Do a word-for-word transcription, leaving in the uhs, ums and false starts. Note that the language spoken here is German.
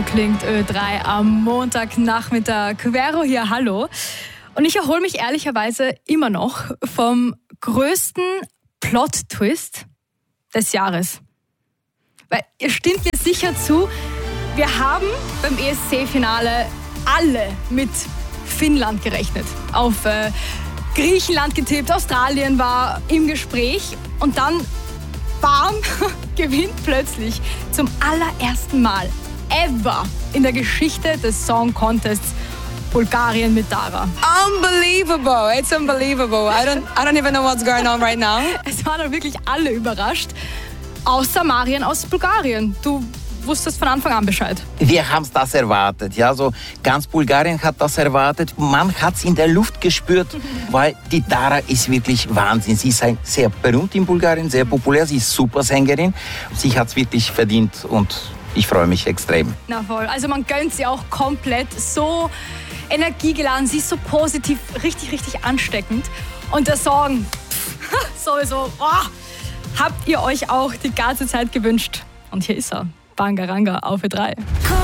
klingt Ö drei am Montagnachmittag. Vero hier, hallo. Und ich erhole mich ehrlicherweise immer noch vom größten Plot-Twist des Jahres. Weil ihr stimmt mir sicher zu, wir haben beim E S C-Finale alle mit Finnland gerechnet. Auf äh, Griechenland getippt, Australien war im Gespräch und dann, bam, gewinnt plötzlich zum allerersten Mal ever in der Geschichte des Song Contests Bulgarien mit Dara. Unbelievable, it's unbelievable. I don't, I don't even know what's going on right now. Es waren dann wirklich alle überrascht, außer Marian aus Bulgarien. Du wusstest von Anfang an Bescheid. Wir haben das erwartet, ja, so ganz Bulgarien hat das erwartet. Man hat es in der Luft gespürt, weil die Dara ist wirklich Wahnsinn. Sie ist sehr berühmt in Bulgarien, sehr populär, sie ist super Sängerin. Sie hat es wirklich verdient und ich freue mich extrem. Na voll, also man gönnt sie auch komplett, so energiegeladen, sie ist so positiv, richtig, richtig ansteckend. Und der Song, pff, sowieso, oh, habt ihr euch auch die ganze Zeit gewünscht. Und hier ist er, Bangaranga auf Ö drei.